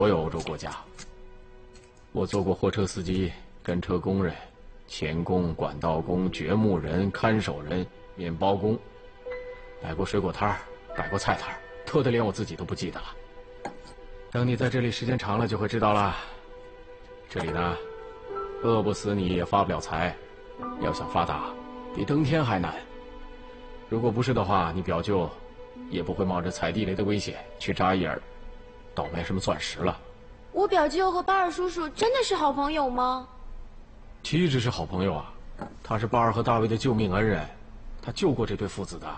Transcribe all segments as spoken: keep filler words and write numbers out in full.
所有欧洲国家。我做过货车司机、跟车工人、钳工、管道工、掘墓人、看守人、面包工，摆过水果摊儿，摆过菜摊儿，多得连我自己都不记得了。等你在这里时间长了，就会知道了。这里呢，饿不死你也发不了财，要想发达，比登天还难。如果不是的话，你表舅也不会冒着踩地雷的危险去扎伊尔倒卖什么钻石了。 我表舅和巴尔叔叔真的是好朋友吗？ 岂止是好朋友啊，他是巴尔和大卫的救命恩人，他救过这对父子的。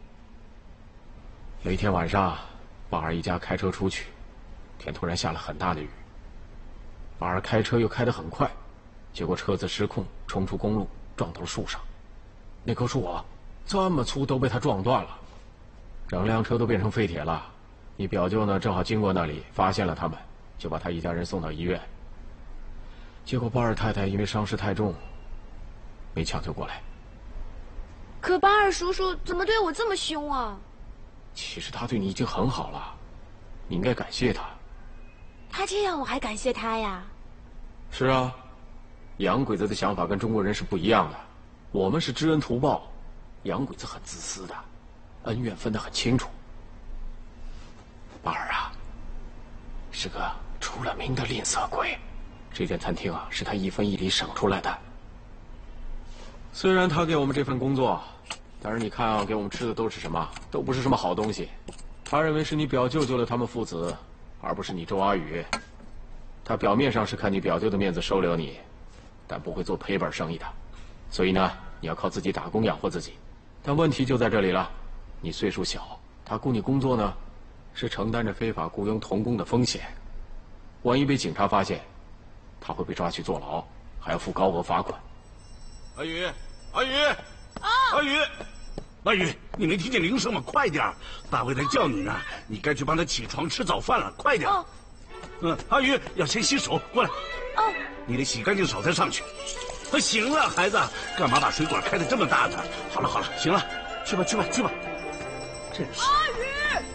有一天晚上，巴尔一家开车出去，天突然下了很大的雨。巴尔开车又开得很快，结果车子失控冲出公路，撞到了树上。那棵树啊，这么粗都被他撞断了，整辆车都变成废铁了。你表舅呢，正好经过那里，发现了他们，就把他一家人送到医院。结果巴尔太太因为伤势太重，没抢救过来。 可巴尔叔叔怎么对我这么凶啊？ 其实他对你已经很好了，你应该感谢他。 他这样我还感谢他呀？ 是啊，洋鬼子的想法跟中国人是不一样的，我们是知恩图报，洋鬼子很自私的，恩怨分得很清楚。巴尔啊，是个出了名的吝啬鬼，这间餐厅啊是他一分一厘省出来的。虽然他给我们这份工作，但是你看啊，给我们吃的都是什么？都不是什么好东西。他认为是你表舅救了他们父子，而不是你周阿宇。他表面上是看你表舅的面子收留你，但不会做赔本生意的。所以呢，你要靠自己打工养活自己。但问题就在这里了，你岁数小，他雇你工作呢，是承担着非法雇佣童工的风险。万一被警察发现，他会被抓去坐牢，还要付高额罚款。 阿宇，阿宇，啊，阿宇，阿宇，你没听见铃声吗？快点儿，大卫在叫你呢，你该去帮他起床吃早饭了，快点。哦，嗯，阿宇要先洗手，过来。哦，你得洗干净手再上去。啊，行了，孩子，干嘛把水管开得这么大呢？好了好了，行了，去吧去吧去吧。真是。 阿宇，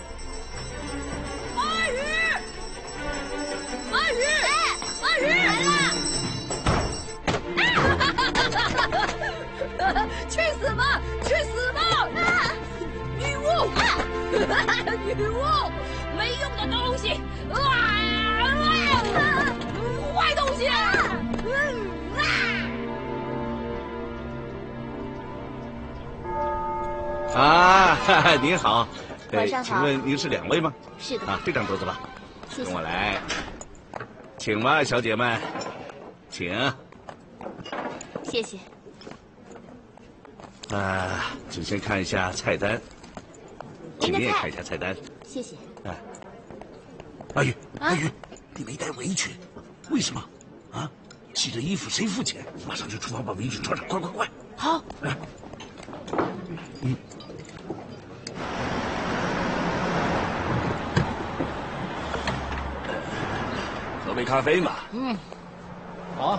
阿宇，阿宇，阿宇来了！去死吧！去死吧！女巫！女巫！没用的东西！啊！坏东西！ 啊，哈哈，您好， 晚上好。 请问您是两位吗？ 是的。 啊，这张桌子吧， 谢谢。 跟我来，请吧，小姐们，请。 谢谢。 啊，请先看一下菜单，请您也看一下菜单。 谢谢。 哎，阿宇，阿宇，你没带围裙，为什么？啊，洗着衣服谁付钱？马上去厨房把围裙穿上，快快快！ 好。 来，嗯。 喝杯咖啡嘛。 嗯，好。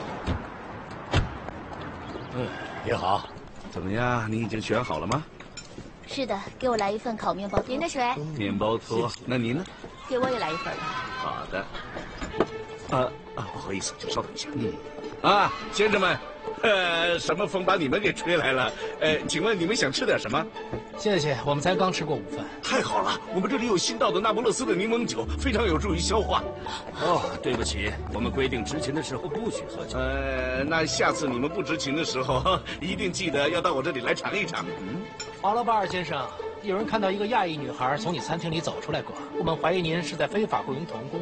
嗯，也好。 怎么样？你已经选好了吗？ 是的，给我来一份烤面包。您的水。 面包托。那您呢？ 给我也来一份。 好的。啊啊，不好意思，请稍等一下。嗯。啊，先生们，呃，什么风把你们给吹来了？呃，请问你们想吃点什么？ 谢谢，我们才刚吃过午饭。 太好了，我们这里有新到的那不勒斯的柠檬酒，非常有助于消化。 哦，对不起，我们规定执勤的时候不许喝酒。 呃，那下次你们不执勤的时候，一定记得要到我这里来尝一尝。嗯， 好了，巴尔先生，有人看到一个亚裔女孩从你餐厅里走出来过，我们怀疑您是在非法雇佣童工。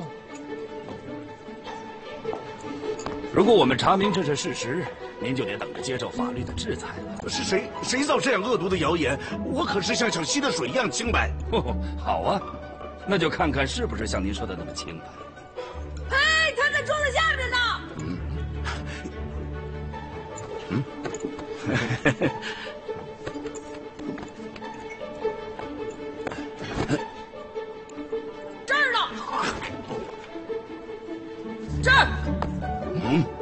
如果我们查明这是事实，您就得等着接受法律的制裁了。 是谁谁造这样恶毒的谣言？我可是像小溪的水一样清白。 哦，好啊，那就看看是不是像您说的那么清白。 嘿，他在桌子下面呢。 嗯。嗯。 这儿呢。这儿。 嗯。